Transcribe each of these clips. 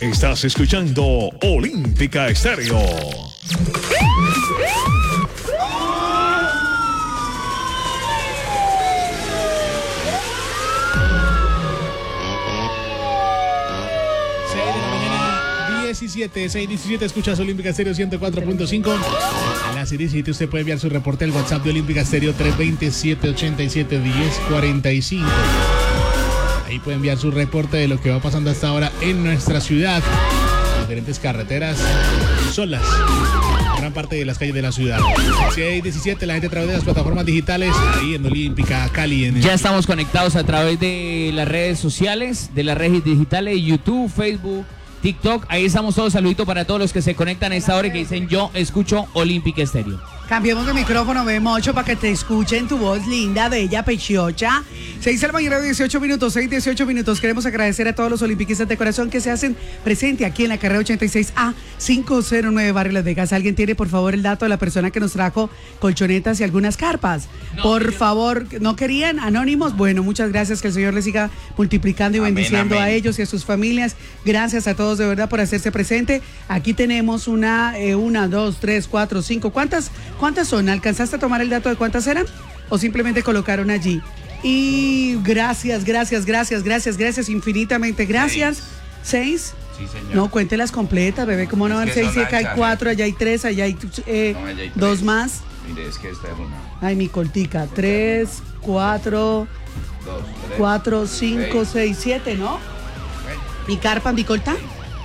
Estás escuchando Olímpica Estéreo. ...6:17, escuchas Olímpica Estéreo 104.5. A las 17 usted puede enviar su reporte al WhatsApp de Olímpica Estéreo 320-787-1045. Ahí puede enviar su reporte de lo que va pasando hasta ahora en nuestra ciudad. Diferentes carreteras solas, gran parte de las calles de la ciudad. 6:17, la gente a través de las plataformas digitales, ahí en Olímpica Cali. Ya estamos conectados a través de las redes sociales, de las redes digitales, YouTube, Facebook, TikTok. Ahí estamos todos. Saludito para todos los que se conectan a esta hora y que dicen yo escucho Olímpica Estéreo. Cambiemos de micrófono, Mocho, para que te escuchen tu voz linda, bella, pechiocha. 6 de la mañana, 18 minutos, 6:18 minutos. Queremos agradecer a todos los olimpiquistas de corazón que se hacen presente aquí en la carrera 86A 509 Barrio Las Vegas. ¿Alguien tiene, por favor, el dato de la persona que nos trajo colchonetas y algunas carpas? No, por favor, ¿no querían? Anónimos. Bueno, muchas gracias. Que el Señor les siga multiplicando y bendiciendo a ellos y a sus familias. Gracias a todos de verdad por hacerse presente. Aquí tenemos una, 2, 3, 4, 5. ¿Cuántas son? ¿Alcanzaste a tomar el dato de cuántas eran? ¿O simplemente colocaron allí? Y gracias, infinitamente gracias. 6. Sí, señor. No, cuéntelas completas, bebé. ¿Cómo no van 6? Si acá hay 4, allá hay 3, allá hay 2 más. Mire, es que esta es una. Ay, mi coltica. 3, 4, 4, 5, 6, 7, ¿no? ¿Mi carpa, mi colta?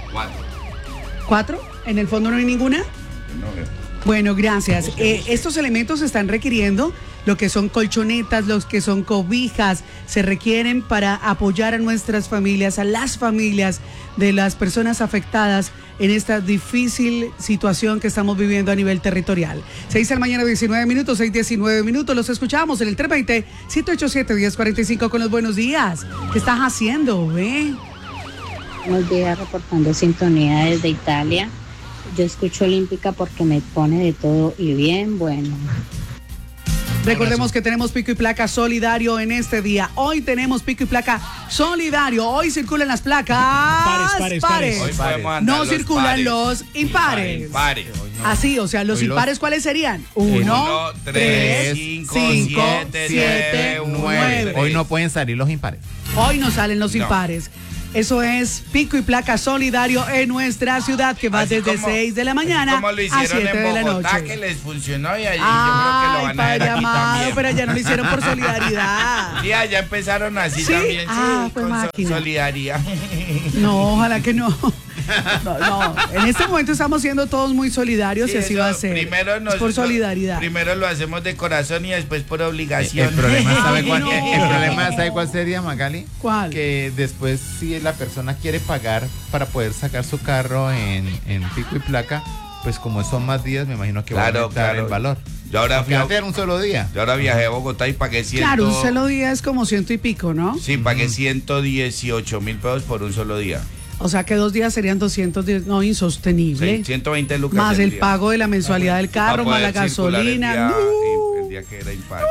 4. ¿En el fondo no hay ninguna? No, bueno, gracias. Estos elementos se están requiriendo, lo que son colchonetas, los que son cobijas, se requieren para apoyar a nuestras familias, a las familias de las personas afectadas en esta difícil situación que estamos viviendo a nivel territorial. 6 de la mañana, 19 minutos, 6:19 minutos. Los escuchamos en el 320-787-1045 con los buenos días. ¿Qué estás haciendo, ve? Buenos días, reportando sintonía desde Italia. Yo escucho Olímpica porque me pone de todo y bien bueno. Recordemos que tenemos pico y placa solidario en este día. Hoy tenemos pico y placa solidario. Hoy circulan las placas pares. Hoy no circulan pares. Los impares. Así, o sea, los impares, ¿cuáles serían? 1, 3, 5, 7, 9. Hoy no pueden salir los impares. Hoy no salen los impares. Eso es pico y placa solidario en nuestra ciudad, que va desde 6 de la mañana como lo a 7 de la noche. Que les funcionó y allí yo creo que lo van a ver aquí también. Pero ya no lo hicieron por solidaridad. Ya empezaron así también, con solidaridad. No, ojalá que no. No, en este momento estamos siendo todos muy solidarios y así va a ser. Primero es por solidaridad. Primero lo hacemos de corazón y después por obligación. El problema, ¿sabe cuál sería, Magali? ¿Cuál? Que después, si la persona quiere pagar para poder sacar su carro en pico y placa, pues como son más días, me imagino que va a aumentar el valor. Yo ahora un solo día. Yo ahora viajé a Bogotá y pagué 100. Claro, un solo día es como 100 y pico, ¿no? Sí, pagué 118,000 pesos por un solo día. O sea que 2 días serían 210, no, insostenible. Sí, 120 lucas. Más el pago de la mensualidad del carro, más la gasolina. El día que era impar.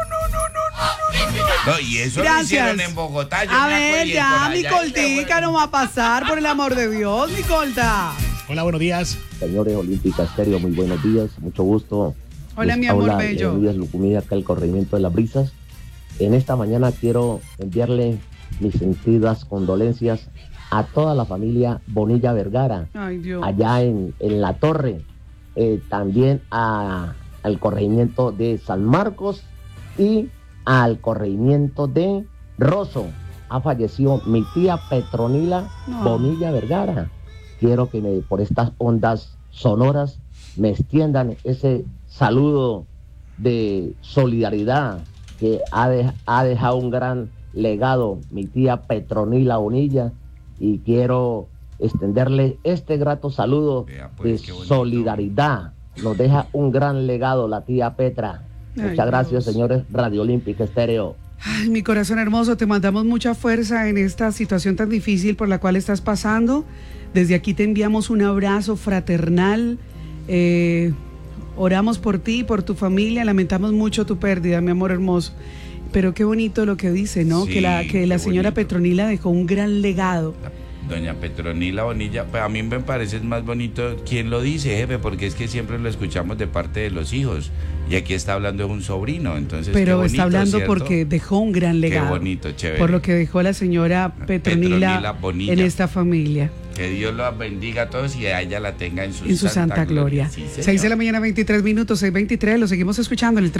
No, y eso lo hicieron en Bogotá. A ver, ya, mi coltica no va a pasar, por el amor de Dios, mi colta. Hola, buenos días. Señores Olímpica Estéreo, muy buenos días, mucho gusto. Hola, mi amor bello. Díaz Lucumilla, acá el corregimiento de Las Brisas. En esta mañana quiero enviarle mis sentidas condolencias a toda la familia Bonilla Vergara. Ay, Dios. Allá en La Torre, también al corregimiento de San Marcos y al corregimiento de Rosso. Ha fallecido mi tía Petronila Bonilla Vergara. Quiero que por estas ondas sonoras me extiendan ese saludo de solidaridad que ha dejado un gran legado mi tía Petronila Bonilla, y quiero extenderle este grato saludo de solidaridad. Nos deja un gran legado la tía Petra. Muchas gracias, señores Radio Olímpica Estéreo. Ay, mi corazón hermoso, te mandamos mucha fuerza en esta situación tan difícil por la cual estás pasando. Desde aquí te enviamos un abrazo fraternal. Oramos por ti y por tu familia. Lamentamos mucho tu pérdida, mi amor hermoso. Pero qué bonito lo que dice, ¿no? Sí, que la señora bonito. Petronila dejó un gran legado. Doña Petronila Bonilla, pues a mí me parece más bonito quién lo dice, jefe, porque es que siempre lo escuchamos de parte de los hijos. Y aquí está hablando de un sobrino, entonces. Pero qué bonito, está hablando, ¿cierto? Porque dejó un gran legado. Qué bonito, chévere. Por lo que dejó la señora Petronila Bonilla, en esta familia. Que Dios los bendiga a todos y a ella la tenga en su santa gloria. Sí, 6 de la mañana, 23 minutos, 6:23. Lo seguimos escuchando en el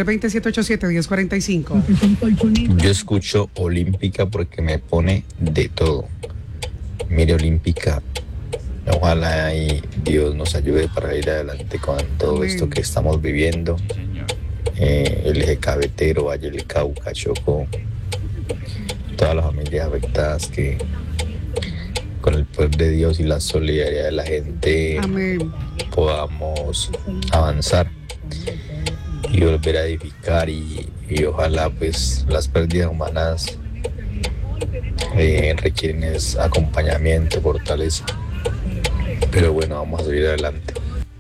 320-787-1045. Yo escucho Olímpica porque me pone de todo. Mire, Olímpica, ojalá y Dios nos ayude para ir adelante con todo esto que estamos viviendo. El eje cafetero, Valle del Cauca, Chocó, todas las familias afectadas, que con el poder de Dios y la solidaridad de la gente podamos avanzar y volver a edificar y ojalá pues las pérdidas humanas requieren acompañamiento, fortaleza, pero bueno, vamos a salir adelante.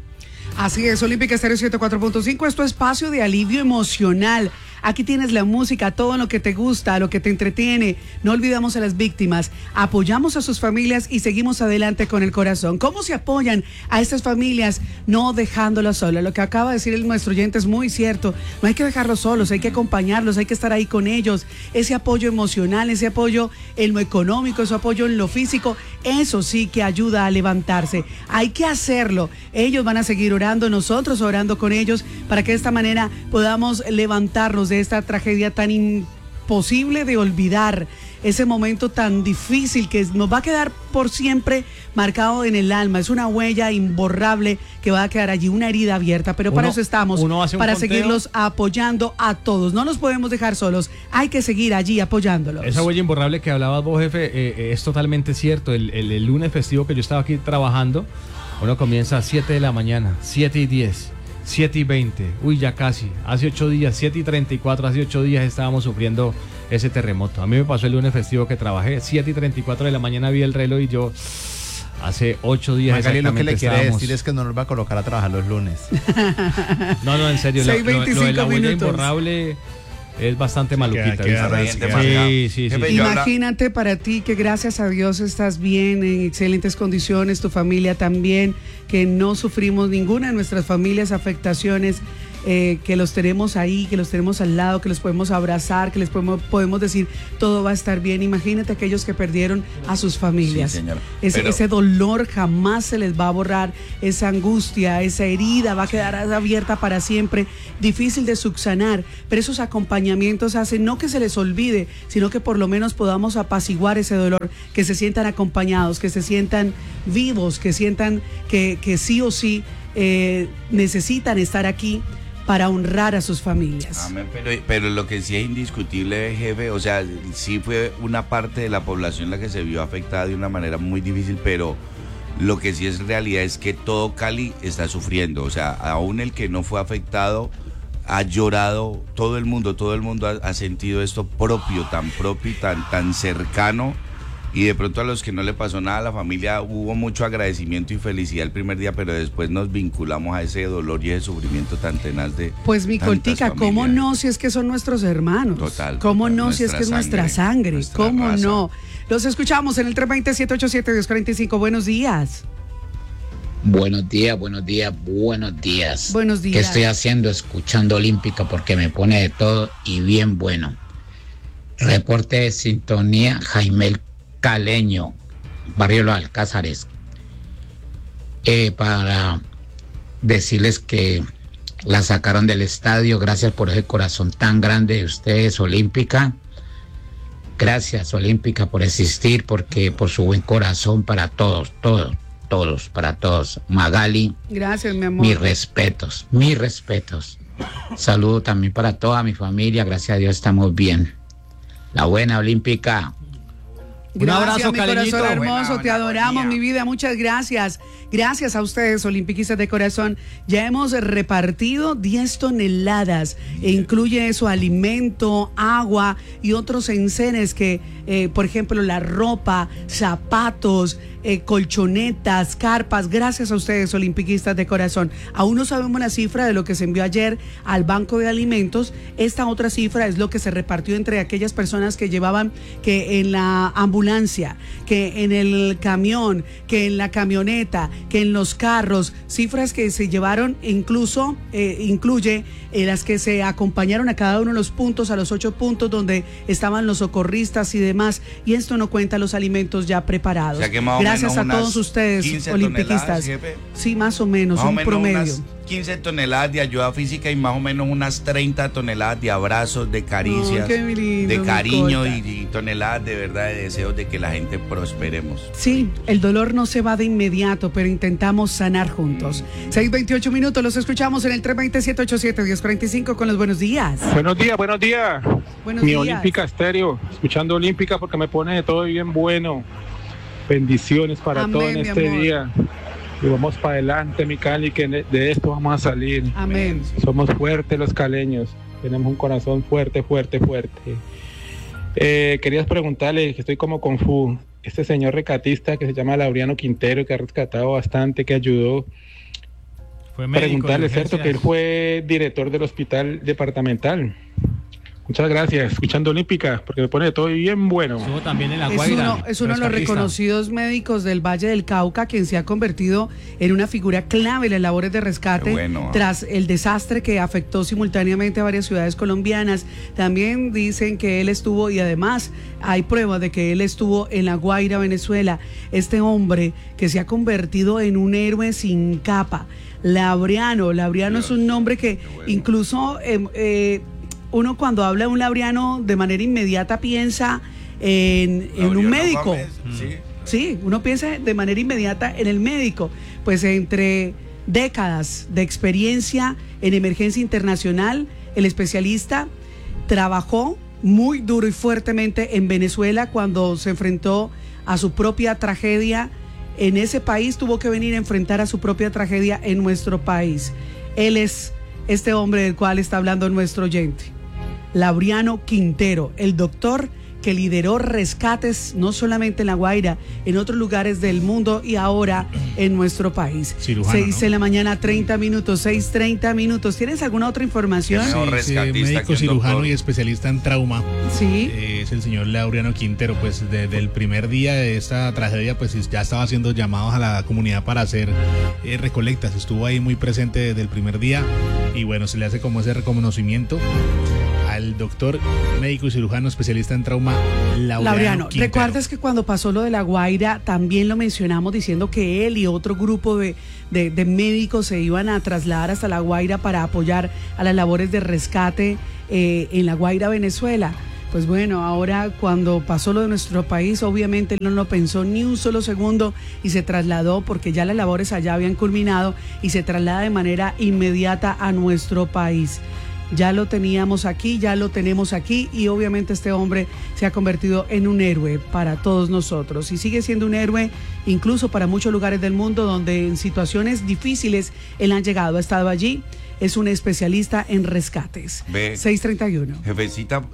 Así es, Olímpica Estéreo 104.5 es tu espacio de alivio emocional. Aquí tienes la música, todo lo que te gusta, lo que te entretiene. No olvidamos a las víctimas, apoyamos a sus familias y seguimos adelante con el corazón. ¿Cómo se apoyan a estas familias? No dejándolas solas. Lo que acaba de decir nuestro oyente es muy cierto. No hay que dejarlos solos, hay que acompañarlos, hay que estar ahí con ellos. Ese apoyo emocional, ese apoyo en lo económico, ese apoyo en lo físico, eso sí que ayuda a levantarse. Hay que hacerlo. Ellos van a seguir orando, nosotros orando con ellos, para que de esta manera podamos levantarnos de esta tragedia tan imposible de olvidar, ese momento tan difícil que nos va a quedar por siempre marcado en el alma. Es una huella imborrable que va a quedar allí, una herida abierta, pero para eso estamos, para seguirlos apoyando a todos. No los podemos dejar solos, hay que seguir allí apoyándolos. Esa huella imborrable que hablabas vos, jefe, es totalmente cierto. El lunes festivo que yo estaba aquí trabajando, uno comienza a 7 de la mañana, 7:10. 7:20, uy, ya casi, hace 8 días, 7:34, hace 8 días estábamos sufriendo ese terremoto. A mí me pasó el lunes festivo que trabajé, 7:34 de la mañana vi el reloj y yo, hace 8 días Magali, exactamente lo que le quiere estábamos... decir es que no nos va a colocar a trabajar los lunes. No, en serio, lo de la huella imborrable es bastante maluquita. Sí. Imagínate para ti que gracias a Dios estás bien, en excelentes condiciones, tu familia también, que no sufrimos ninguna de nuestras familias afectaciones, que los tenemos ahí, que los tenemos al lado, que los podemos abrazar, que les podemos decir todo va a estar bien. Imagínate aquellos que perdieron a sus familias. Sí, señor. Ese dolor jamás se les va a borrar, esa angustia, esa herida va a quedar abierta para siempre, difícil de subsanar, pero esos acompañamientos hacen no que se les olvide, sino que por lo menos podamos apaciguar ese dolor, que se sientan acompañados, que se sientan vivos, que sientan que sí o sí necesitan estar aquí para honrar a sus familias. Amén, pero lo que sí es indiscutible, jefe, o sea, sí fue una parte de la población la que se vio afectada de una manera muy difícil, pero lo que sí es realidad es que todo Cali está sufriendo, o sea, aún el que no fue afectado ha llorado, todo el mundo ha sentido esto propio y tan cercano. Y de pronto a los que no le pasó nada a la familia hubo mucho agradecimiento y felicidad el primer día, pero después nos vinculamos a ese dolor y ese sufrimiento tan tenaz de pues mi Coltica, ¿cómo no si es que son nuestros hermanos? Total. ¿Cómo no si es que es nuestra sangre? ¿Cómo raza. No? Los escuchamos en el 320-787-1045. Buenos días. Buenos días. Buenos días. ¿Qué estoy haciendo? Escuchando Olímpica porque me pone de todo y bien bueno. Reporte de sintonía, Jaime Caleño, Barrio Los Alcázares, para decirles que la sacaron del estadio. Gracias por ese corazón tan grande de ustedes, Olímpica. Gracias, Olímpica, por existir, porque por su buen corazón para todos, para todos. Magali, gracias, mi amor. Mis respetos. Saludo también para toda mi familia. Gracias a Dios estamos bien. La buena, Olímpica. Gracias, un abrazo, mi Caleñito. corazón hermoso, Buena, te adoramos, mía. mi vida, muchas gracias. Gracias a ustedes, olimpiquistas de corazón. Ya hemos repartido 10 toneladas e incluye eso, alimento, agua y otros enseres que, por ejemplo, la ropa, zapatos, colchonetas, carpas, gracias a ustedes, olimpiquistas de corazón. Aún no sabemos la cifra de lo que se envió ayer al Banco de Alimentos. Esta otra cifra es lo que se repartió entre aquellas personas que llevaban, que en la ambulancia, que en el camión, que en la camioneta, que en los carros, cifras que se llevaron, incluso incluye las que se acompañaron a cada uno de los puntos, a los 8 puntos donde estaban los socorristas y demás, y esto no cuenta los alimentos ya preparados. O sea que más gracias o a menos todos ustedes, 15 olimpiquistas. jefe. Sí, más o menos, Más un o menos promedio. unas 15 toneladas de ayuda física y más o menos unas 30 toneladas de abrazos, de caricias, qué lindo, de cariño mascota. y toneladas de verdad de deseos de que la gente prosperemos. Sí, el dolor no se va de inmediato, pero intentamos sanar juntos. 6:28 minutos, los escuchamos en el 320-787-1045 con los buenos días. Buenos días, buenos días. Buenos Mi días. Olímpica Estéreo, escuchando Olímpica porque me pone de todo bien bueno. Bendiciones para Amén, todos en mi este amor. día. Y vamos para adelante, mi Cali, que de esto vamos a salir. Amén. Somos fuertes los caleños. Tenemos un corazón fuerte, fuerte, fuerte. Querías preguntarle, que estoy como confuso. Este señor recatista que se llama Laureano Quintero, que ha rescatado bastante, que ayudó. Fue médico Preguntarle, de ¿cierto? Que él urgencias. fue director del hospital departamental. Muchas gracias. Escuchando Olímpica, porque me pone de todo bien bueno. Estuvo también en La Es Guaira. uno de los rescatista. reconocidos médicos del Valle del Cauca, quien se ha convertido en una figura clave en las labores de rescate Qué bueno, tras el desastre que afectó simultáneamente a varias ciudades colombianas. También dicen que él estuvo, y además hay pruebas de que él estuvo en La Guaira, Venezuela. Este hombre que se ha convertido en un héroe sin capa. Laureano es un nombre que incluso uno cuando habla de un laureano de manera inmediata piensa en un Laureano médico. Gómez, sí. Sí, uno piensa de manera inmediata en el médico. Pues entre décadas de experiencia en emergencia internacional, el especialista trabajó muy duro y fuertemente en Venezuela cuando se enfrentó a su propia tragedia. En ese país tuvo que venir a enfrentar a su propia tragedia en nuestro país. Él es este hombre del cual está hablando nuestro oyente, Laureano Quintero, el doctor que lideró rescates no solamente en La Guaira, en otros lugares del mundo y ahora en nuestro país. Cirujano, 6 de la mañana, 30 minutos, 6:30 minutos. ¿Tienes alguna otra información? Sí, mejor Sí, rescatista médico que un cirujano doctor. y especialista en trauma. Sí. Es el señor Laureano Quintero. Pues desde el primer día de esta tragedia, pues ya estaba haciendo llamados a la comunidad para hacer recolectas. Estuvo ahí muy presente desde el primer día y bueno, se le hace como ese reconocimiento al doctor médico y cirujano especialista en trauma Laureano Quintero. ¿Recuerdas que cuando pasó lo de La Guaira también lo mencionamos diciendo que él y otro grupo de médicos se iban a trasladar hasta La Guaira para apoyar a las labores de rescate en La Guaira, Venezuela? Pues bueno, ahora cuando pasó lo de nuestro país, obviamente él no lo pensó ni un solo segundo y se trasladó porque ya las labores allá habían culminado y se traslada de manera inmediata a nuestro país. Ya lo teníamos aquí, ya lo tenemos aquí y obviamente este hombre se ha convertido en un héroe para todos nosotros y sigue siendo un héroe incluso para muchos lugares del mundo donde en situaciones difíciles él ha llegado, ha estado allí, es un especialista en rescates. 6:31. Jefecita,